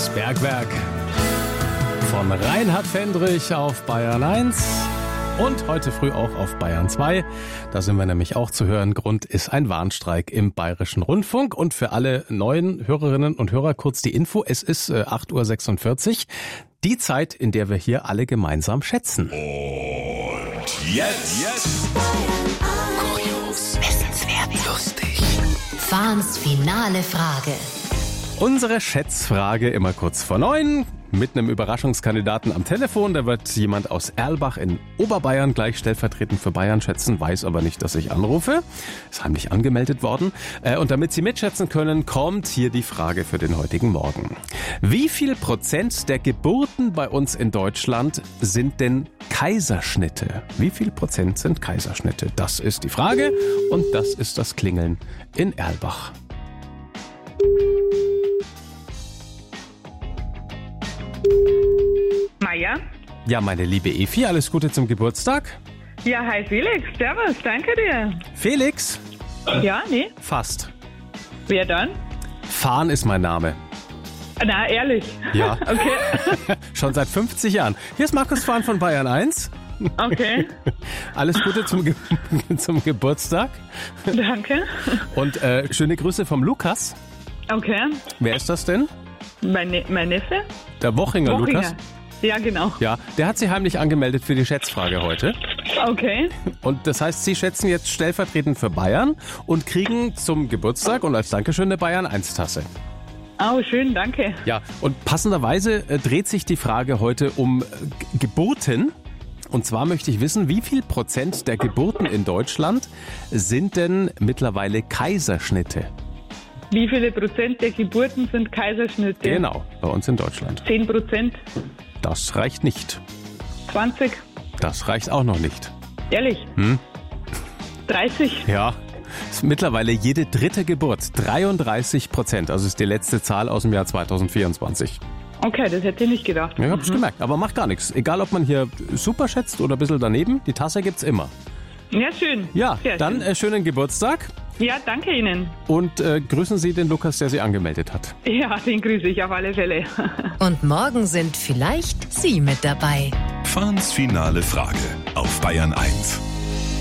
Das Bergwerk von Reinhard Fendrich auf Bayern 1 und heute früh auch auf Bayern 2. Da sind wir nämlich auch zu hören. Grund ist ein Warnstreik im Bayerischen Rundfunk. Und für alle neuen Hörerinnen und Hörer kurz die Info. Es ist 8.46 Uhr. Die Zeit, in der wir hier alle gemeinsam schätzen. Und jetzt. Kurios, wissenswert, lustig. Fahns finale Frage. Unsere Schätzfrage immer kurz vor 9. Mit einem Überraschungskandidaten am Telefon. Da wird jemand aus Erlbach in Oberbayern gleich stellvertretend für Bayern schätzen, weiß aber nicht, dass ich anrufe. Ist heimlich angemeldet worden. Und damit Sie mitschätzen können, kommt hier die Frage für den heutigen Morgen. Wie viel Prozent der Geburten bei uns in Deutschland sind denn Kaiserschnitte? Wie viel Prozent sind Kaiserschnitte? Das ist die Frage und das ist das Klingeln in Erlbach. Maja? Ja, meine liebe Evi, alles Gute zum Geburtstag. Ja, hi Felix, servus, danke dir. Felix? Ja, nee, Fast. wer dann? Fahn ist mein Name. Na, ehrlich? Ja. Okay, Schon seit 50 Jahren. Hier ist Markus Fahn von Bayern 1. okay, Alles Gute zum Geburtstag. danke. Und schöne Grüße vom Lukas. Okay, Wer ist das denn? mein Neffe? Der Wochinger Lukas. Ja, genau. Ja, der hat sich heimlich angemeldet für die Schätzfrage heute. Okay, Und das heißt, Sie schätzen jetzt stellvertretend für Bayern und kriegen zum Geburtstag und als Dankeschön eine Bayern 1 Tasse. oh, schön, danke. Ja, und passenderweise dreht sich die Frage heute um Geburten. Und zwar möchte ich wissen, wie viel Prozent der Geburten in Deutschland sind denn mittlerweile Kaiserschnitte? Wie viele Prozent der Geburten sind Kaiserschnitte? Genau, bei uns in Deutschland. 10%? Das reicht nicht. 20? Das reicht auch noch nicht. Ehrlich? 30? Ja, ist mittlerweile jede dritte Geburt, 33%. Also ist die letzte Zahl aus dem Jahr 2024. Okay, das hätte ich nicht gedacht. Ja, ich hab's gemerkt, aber macht gar nichts. Egal, ob man hier super schätzt oder ein bisschen daneben, die Tasse gibt's immer. Ja, schön. Ja, Sehr dann schön. schönen Geburtstag Ja, danke Ihnen. und grüßen Sie den Lukas, der Sie angemeldet hat. Ja, den grüße ich auf alle Fälle. Und morgen sind vielleicht Sie mit dabei. Fahns finale Frage auf Bayern 1.